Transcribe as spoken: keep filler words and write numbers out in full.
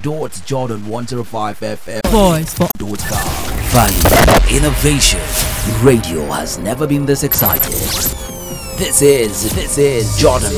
Jordan one oh five F M. Voice for Value, innovation. Radio has never been this excited. This is, this is Jordan